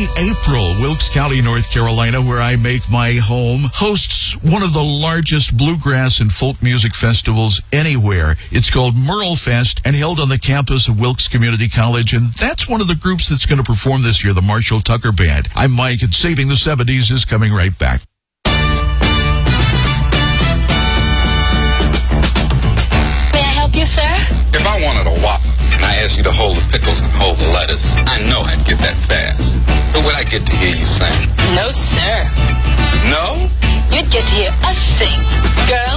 April, Wilkes County, North Carolina, where I make my home, hosts one of the largest bluegrass and folk music festivals anywhere. It's called Merle Fest and held on the campus of Wilkes Community College, and that's one of the groups that's going to perform this year, the Marshall Tucker Band. I'm Mike, and Saving the 70s is coming right back. May I help you, sir? If I wanted a Whopper, and I asked you to hold the pickles and hold the lettuce, I know I'd get that fast. But would I get to hear you sing? No, sir. No? You'd get to hear us sing. Girl,